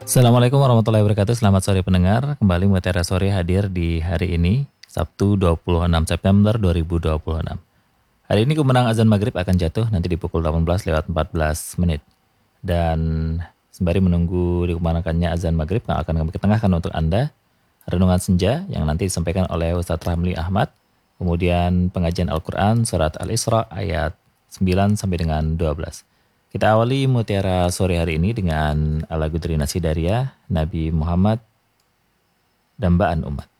Assalamualaikum warahmatullahi wabarakatuh. Selamat sore pendengar. Kembali Mutiara Sore hadir di hari ini, Sabtu 26 September 2026. Hari ini kemenang azan maghrib akan jatuh nanti di pukul 18 lewat 14 menit. Dan sembari menunggu dikumandangkannya azan maghrib yang akan kami ketengahkan untuk Anda, renungan senja yang nanti disampaikan oleh Ustadz Ramli Ahmad, kemudian pengajian Al-Quran surat Al-Isra ayat 9 sampai dengan 12. Kita awali Mutiara sore hari ini dengan lagu dari Nasidaria, Nabi Muhammad, Dambaan Umat.